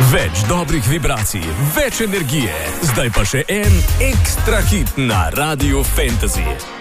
Več dobrih vibracij, več energije. Zdaj pa še en ekstra hit na Radiu Fantasy.